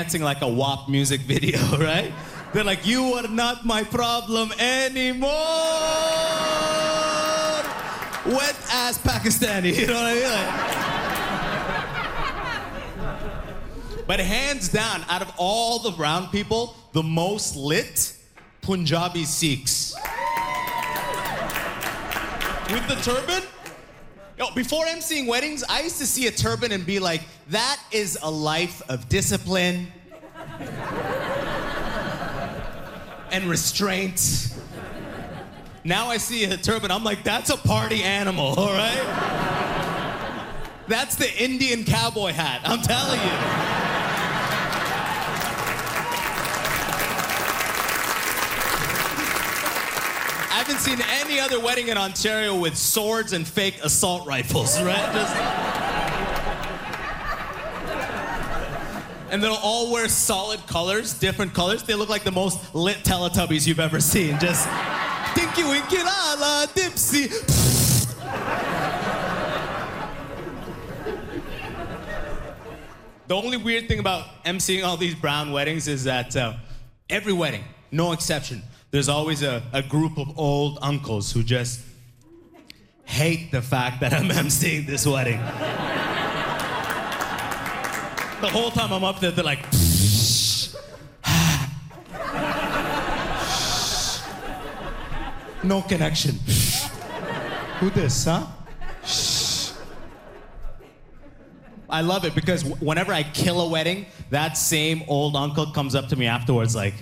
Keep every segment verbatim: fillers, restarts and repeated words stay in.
dancing like a W A P music video, right? They're like, you are not my problem anymore. Wet ass Pakistani, you know what I mean? Like, but hands down, out of all the brown people, the most lit, Punjabi Sikhs. With the turban? Yo, before emceeing weddings, I used to see a turban and be like, that is a life of discipline and restraint. Now I see a turban, I'm like, that's a party animal, all right? That's the Indian cowboy hat, I'm telling you. I haven't seen any other wedding in Ontario with swords and fake assault rifles, right? Just... And they'll all wear solid colors, different colors. They look like the most lit Teletubbies you've ever seen. Just Tinky Winky La La Dipsy. The only weird thing about emceeing all these brown weddings is that uh, every wedding, no exception, there's always a, a group of old uncles who just hate the fact that I'm emceeing this wedding. The whole time I'm up there, they're like, no connection. Who this, huh? I love it because whenever I kill a wedding, that same old uncle comes up to me afterwards like,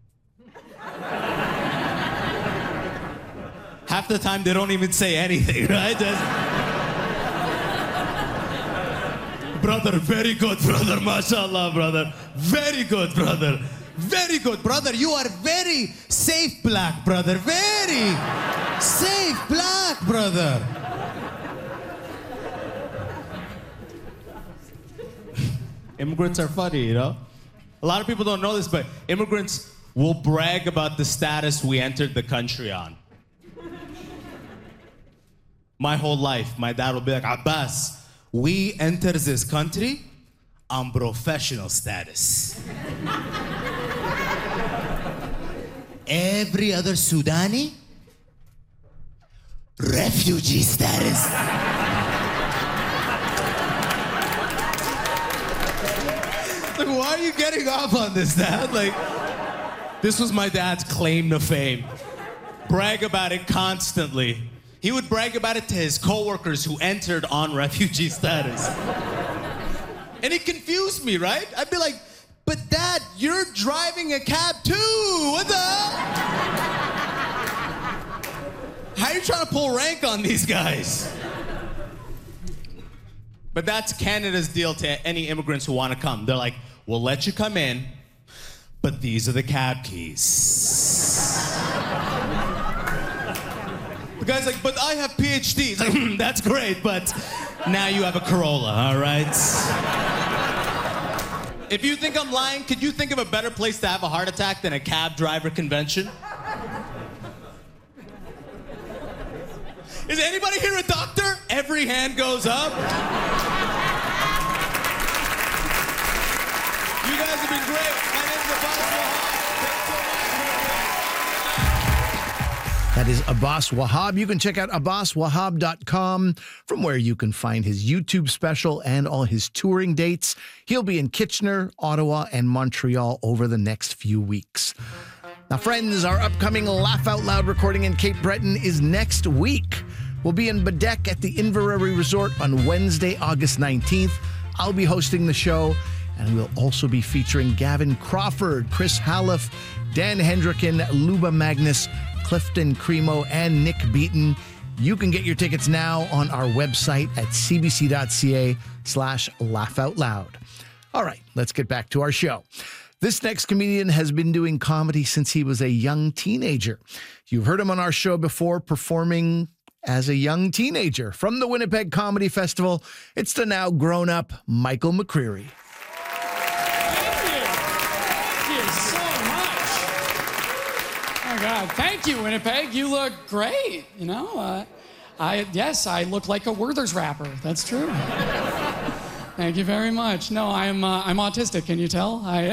half the time they don't even say anything, right? Just, brother, very good, brother, mashallah, brother. Very good, brother. Very good, brother. You are very safe black, brother. Very safe black, brother. Immigrants are funny, you know? A lot of people don't know this, but immigrants will brag about the status we entered the country on. My whole life, my dad will be like, Abbas, we enter this country on professional status. Every other Sudani, refugee status. Like, why are you getting off on this, Dad? Like, this was my dad's claim to fame. Brag about it constantly. He would brag about it to his coworkers who entered on refugee status. And it confused me, right? I'd be like, but Dad, you're driving a cab too. What the hell? How are you trying to pull rank on these guys? But that's Canada's deal to any immigrants who want to come. They're like, we'll let you come in, but these are the cab keys. The guy's like, but I have P H Ds. Like, that's great, but now you have a Corolla, all right? If you think I'm lying, could you think of a better place to have a heart attack than a cab driver convention? Is anybody here a doctor? Every hand goes up. You guys have been great. My name's Abbas Wahab. That is Abbas Wahab. You can check out abbas wahab dot com, from where you can find his YouTube special and all his touring dates. He'll be in Kitchener, Ottawa, and Montreal over the next few weeks. Now, friends, our upcoming Laugh Out Loud recording in Cape Breton is next week. We'll be in Badek at the Inverary Resort on Wednesday, August nineteenth. I'll be hosting the show, and we'll also be featuring Gavin Crawford, Chris Haliff, Dan Hendricken, Luba Magnus, Clifton Cremo, and Nick Beaton. You can get your tickets now on our website at cbc.ca slash laugh out loud. All right, let's get back to our show. This next comedian has been doing comedy since he was a young teenager. You've heard him on our show before performing as a young teenager. From the Winnipeg Comedy Festival, it's the now grown-up Michael McCreary. Oh, God. Thank you, Winnipeg. You look great. You know, uh, I yes, I look like a Werther's rapper. That's true. Thank you very much. No, I'm uh, I'm autistic. Can you tell? I.